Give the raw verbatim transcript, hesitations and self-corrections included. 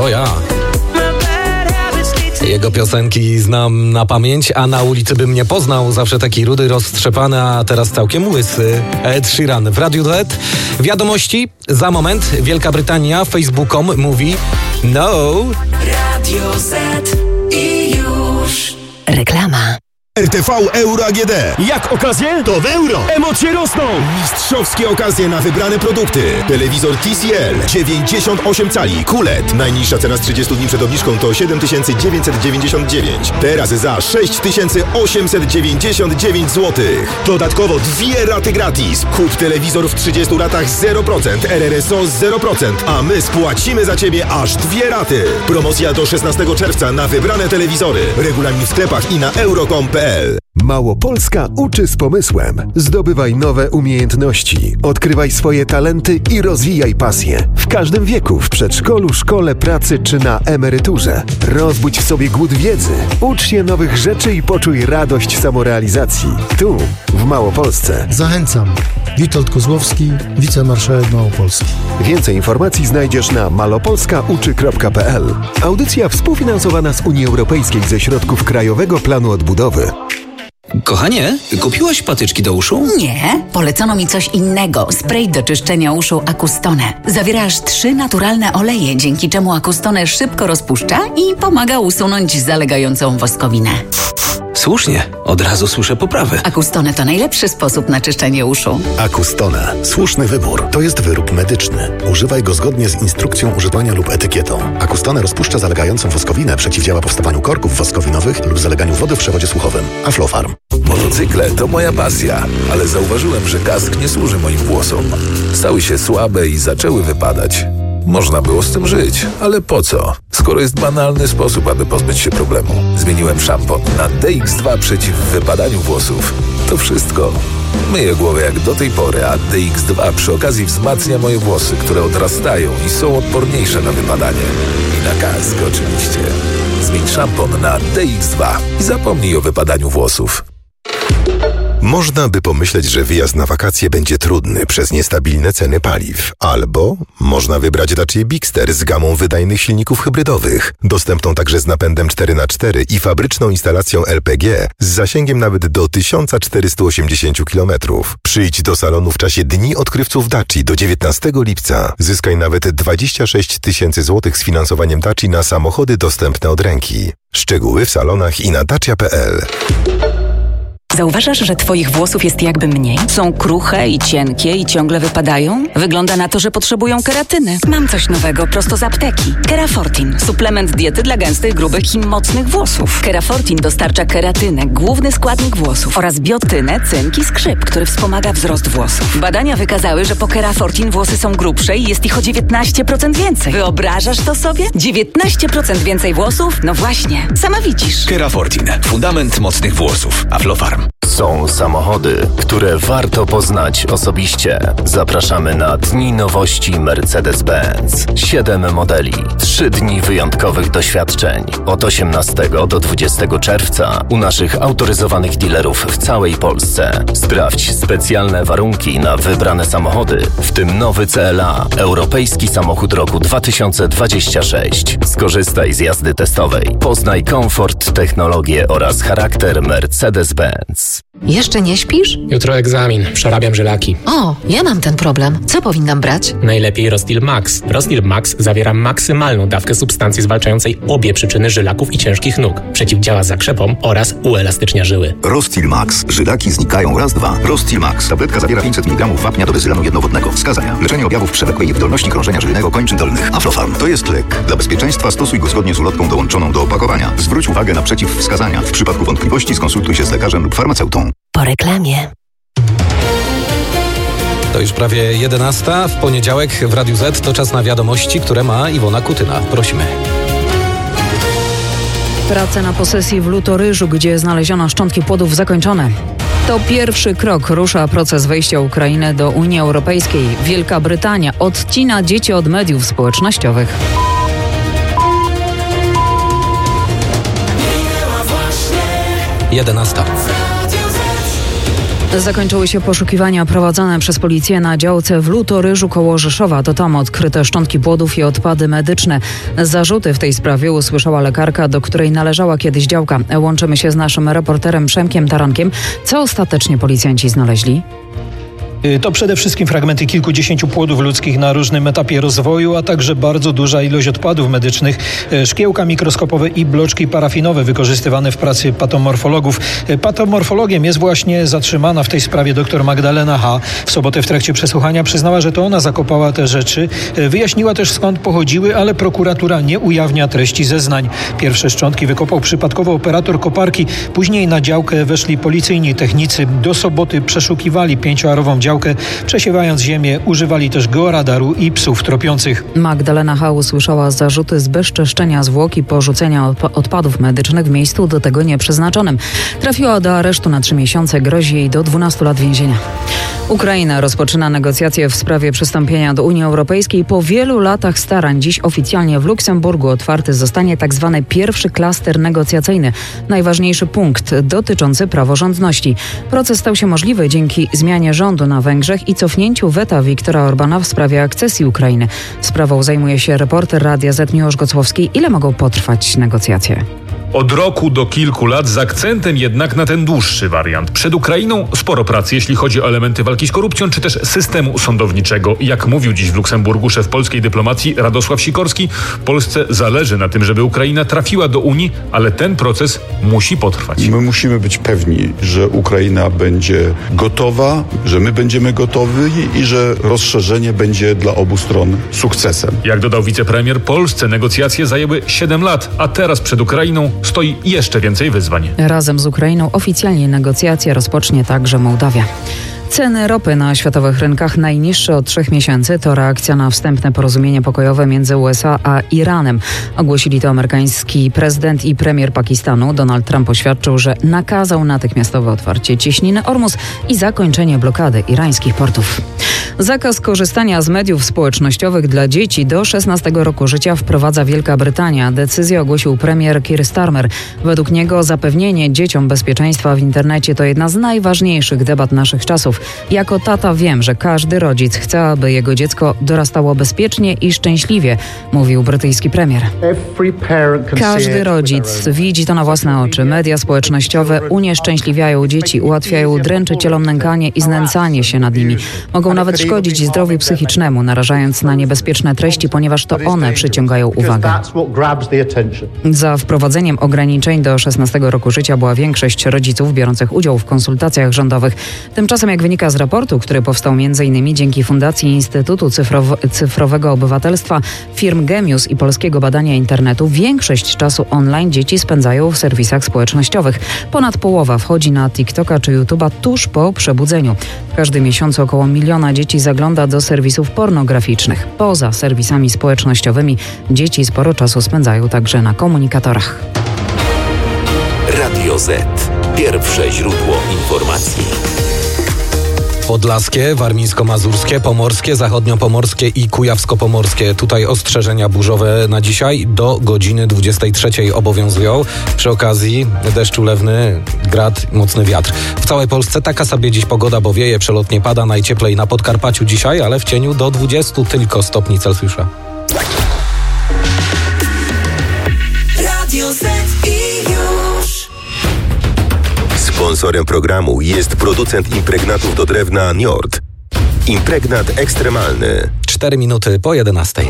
ja. Jego piosenki znam na pamięć, a na ulicy bym nie poznał. Zawsze taki rudy, roztrzepany, a teraz całkiem łysy. Ed Sheeran w Radiu Z. Wiadomości za moment. Wielka Brytania, Facebook.com mówi no. Radio Z i już. Reklama. R T V Euro A G D. Jak okazje? To w euro. Emocje rosną. Mistrzowskie okazje na wybrane produkty. Telewizor T C L dziewięćdziesiąt osiem cali Q L E D. Najniższa cena z trzydziestu dni przed obniżką to siedem tysięcy dziewięćset dziewięćdziesiąt dziewięć. Teraz za sześć tysięcy osiemset dziewięćdziesiąt dziewięć złotych. Dodatkowo dwie raty gratis. Kup telewizor w trzydziestu ratach zero procent, R R S O zero procent, a my spłacimy za Ciebie aż dwie raty. Promocja do szesnastego czerwca na wybrane telewizory. Regulamin w sklepach i na euro kropka com kropka p l. Małopolska uczy z pomysłem. Zdobywaj nowe umiejętności, odkrywaj swoje talenty i rozwijaj pasje. W każdym wieku, w przedszkolu, szkole, pracy czy na emeryturze. Rozbudź w sobie głód wiedzy. Ucz się nowych rzeczy i poczuj radość samorealizacji. Tu, w Małopolsce. Zachęcam. Witold Kozłowski, wicemarszałek Małopolski. Więcej informacji znajdziesz na malopolska uczy kropka p l. Audycja współfinansowana z Unii Europejskiej ze środków Krajowego Planu Odbudowy. Kochanie, kupiłaś patyczki do uszu? Nie, polecono mi coś innego. Spray do czyszczenia uszu Acustone. Zawiera aż trzy naturalne oleje, dzięki czemu Acustone szybko rozpuszcza i pomaga usunąć zalegającą woskowinę. Słusznie, od razu słyszę poprawę. Acustone to najlepszy sposób na czyszczenie uszu. Acustone. Słuszny wybór. To jest wyrób medyczny. Używaj go zgodnie z instrukcją używania lub etykietą. Acustone rozpuszcza zalegającą woskowinę, przeciwdziała powstawaniu korków woskowinowych lub zaleganiu wody w przewodzie słuchowym. Aflofarm. Motocykle to moja pasja, ale zauważyłem, że kask nie służy moim włosom. Stały się słabe i zaczęły wypadać. Można było z tym żyć, ale po co? Skoro jest banalny sposób, aby pozbyć się problemu. Zmieniłem szampon na D X dwa przeciw wypadaniu włosów. To wszystko. Myję głowę jak do tej pory, a D X dwa przy okazji wzmacnia moje włosy, które odrastają i są odporniejsze na wypadanie. I na kask oczywiście. Zmień szampon na D X dwa i zapomnij o wypadaniu włosów. Można by pomyśleć, że wyjazd na wakacje będzie trudny przez niestabilne ceny paliw. Albo można wybrać Dacia Bigster z gamą wydajnych silników hybrydowych, dostępną także z napędem cztery na cztery i fabryczną instalacją L P G z zasięgiem nawet do tysiąc czterysta osiemdziesiąt kilometrów. Przyjdź do salonu w czasie Dni Odkrywców Daci do dziewiętnastego lipca. Zyskaj nawet dwadzieścia sześć tysięcy złotych z finansowaniem Daci na samochody dostępne od ręki. Szczegóły w salonach i na dacia kropka p l. Zauważasz, że twoich włosów jest jakby mniej? Są kruche i cienkie i ciągle wypadają? Wygląda na to, że potrzebują keratyny. Mam coś nowego prosto z apteki. Kerafortin. Suplement diety dla gęstych, grubych i mocnych włosów. Kerafortin dostarcza keratynę, główny składnik włosów, oraz biotynę, cynk i skrzyp, który wspomaga wzrost włosów. Badania wykazały, że po Kerafortin włosy są grubsze i jest ich o dziewiętnaście procent więcej. Wyobrażasz to sobie? dziewiętnaście procent więcej włosów? No właśnie, sama widzisz. Kerafortin. Fundament mocnych włosów. Aflofarm. Są samochody, które warto poznać osobiście. Zapraszamy na Dni Nowości Mercedes-Benz. Siedem modeli, trzy dni wyjątkowych doświadczeń. Od osiemnastego do dwudziestego czerwca u naszych autoryzowanych dealerów w całej Polsce. Sprawdź specjalne warunki na wybrane samochody, w tym nowy C L A, Europejski Samochód Roku dwa tysiące dwudziesty szósty. Skorzystaj z jazdy testowej. Poznaj komfort, technologię oraz charakter Mercedes-Benz. Jeszcze nie śpisz? Jutro egzamin. Przerabiam żylaki. O, ja mam ten problem. Co powinnam brać? Najlepiej Rostil Max. Rostil Max zawiera maksymalną dawkę substancji zwalczającej obie przyczyny żylaków i ciężkich nóg. Przeciwdziała zakrzepom oraz uelastycznia żyły. Rostil Max. Żylaki znikają raz, dwa. Rostil Max. Tabletka zawiera pięćset miligramów wapnia do bezylanu jednowodnego. Wskazania. Leczenie objawów przewlekłej niewydolności krążenia żylnego kończyn dolnych. Aflofarm. To jest lek. Dla bezpieczeństwa stosuj go zgodnie z ulotką dołączoną do opakowania. Zwróć uwagę na przeciwwskazania. W przypadku wątpliwości skonsultuj się z lekarzem lub farmaceutą. Po reklamie. To już prawie jedenasta. W poniedziałek w Radiu Z to czas na wiadomości, które ma Iwona Kutyna. Prosimy. Prace na posesji w Lutoryżu, gdzie znaleziono szczątki płodów, zakończone. To pierwszy krok. Rusza proces wejścia Ukrainy do Unii Europejskiej. Wielka Brytania odcina dzieci od mediów społecznościowych. jedenasta. Zakończyły się poszukiwania prowadzone przez policję na działce w Lutoryżu koło Rzeszowa. To tam odkryte szczątki płodów i odpady medyczne. Zarzuty w tej sprawie usłyszała lekarka, do której należała kiedyś działka. Łączymy się z naszym reporterem Przemkiem Tarankiem. Co ostatecznie policjanci znaleźli? To przede wszystkim fragmenty kilkudziesięciu płodów ludzkich na różnym etapie rozwoju, a także bardzo duża ilość odpadów medycznych, szkiełka mikroskopowe i bloczki parafinowe wykorzystywane w pracy patomorfologów. Patomorfologiem jest właśnie zatrzymana w tej sprawie dr Magdalena H. W sobotę w trakcie przesłuchania przyznała, że to ona zakopała te rzeczy. Wyjaśniła też, skąd pochodziły, ale prokuratura nie ujawnia treści zeznań. Pierwsze szczątki wykopał przypadkowo operator koparki. Później na działkę weszli policyjni technicy. Do soboty przeszukiwali pięcioarową działkę. Przesiewając ziemię, używali też georadaru i psów tropiących. Magdalena H. usłyszała zarzuty zbezczeszczenia zwłok i porzucenia odp- odpadów medycznych w miejscu do tego nieprzeznaczonym. Trafiła do aresztu na trzy miesiące, grozi jej do dwunastu lat więzienia. Ukraina rozpoczyna negocjacje w sprawie przystąpienia do Unii Europejskiej. Po wielu latach starań dziś oficjalnie w Luksemburgu otwarty zostanie tzw. pierwszy klaster negocjacyjny. Najważniejszy punkt dotyczący praworządności. Proces stał się możliwy dzięki zmianie rządu na Węgrzech i cofnięciu weta Viktora Orbana w sprawie akcesji Ukrainy. Sprawą zajmuje się reporter Radia Z Miłosz Gocłowski. Ile mogą potrwać negocjacje? Od roku do kilku lat, z akcentem jednak na ten dłuższy wariant. Przed Ukrainą sporo pracy, jeśli chodzi o elementy walki z korupcją, czy też systemu sądowniczego. Jak mówił dziś w Luksemburgu szef polskiej dyplomacji Radosław Sikorski, Polsce zależy na tym, żeby Ukraina trafiła do Unii, ale ten proces musi potrwać. My musimy być pewni, że Ukraina będzie gotowa, że my będziemy gotowi i że rozszerzenie będzie dla obu stron sukcesem. Jak dodał wicepremier, Polsce negocjacje zajęły siedem lat, a teraz przed Ukrainą stoi jeszcze więcej wyzwań. Razem z Ukrainą oficjalnie negocjacje rozpocznie także Mołdawia. Ceny ropy na światowych rynkach najniższe od trzech miesięcy to reakcja na wstępne porozumienie pokojowe między U S A a Iranem. Ogłosili to amerykański prezydent i premier Pakistanu. Donald Trump oświadczył, że nakazał natychmiastowe otwarcie cieśniny Ormus i zakończenie blokady irańskich portów. Zakaz korzystania z mediów społecznościowych dla dzieci do szesnastego roku życia wprowadza Wielka Brytania. Decyzję ogłosił premier Keir Starmer. Według niego zapewnienie dzieciom bezpieczeństwa w internecie to jedna z najważniejszych debat naszych czasów. Jako tata wiem, że każdy rodzic chce, aby jego dziecko dorastało bezpiecznie i szczęśliwie, mówił brytyjski premier. Każdy rodzic widzi to na własne oczy. Media społecznościowe unieszczęśliwiają dzieci, ułatwiają dręczycielom nękanie i znęcanie się nad nimi. Mogą nawet szkodzić zdrowiu psychicznemu, narażając na niebezpieczne treści, ponieważ to one przyciągają uwagę. Za wprowadzeniem ograniczeń do szesnastego roku życia była większość rodziców biorących udział w konsultacjach rządowych. Tymczasem, jak wynika z raportu, który powstał między innymi dzięki Fundacji Instytutu Cyfrow- Cyfrowego Obywatelstwa, firm Gemius i Polskiego Badania Internetu, większość czasu online dzieci spędzają w serwisach społecznościowych. Ponad połowa wchodzi na TikToka czy YouTube'a tuż po przebudzeniu. W każdym miesiącu około miliona dzieci zagląda do serwisów pornograficznych. Poza serwisami społecznościowymi dzieci sporo czasu spędzają także na komunikatorach. Radio Z. Pierwsze źródło informacji. Podlaskie, warmińsko-mazurskie, pomorskie, zachodniopomorskie i kujawsko-pomorskie. Tutaj ostrzeżenia burzowe na dzisiaj do godziny dwudziestej trzeciej obowiązują. Przy okazji deszcz ulewny, grad, mocny wiatr. W całej Polsce taka sobie dziś pogoda, bo wieje, przelotnie pada, najcieplej na Podkarpaciu dzisiaj, ale w cieniu do dwudziestu tylko stopni Celsjusza. Radio Z i już. Sponsorem programu jest producent impregnatów do drewna Njord. Impregnat ekstremalny. Cztery minuty po jedenastej.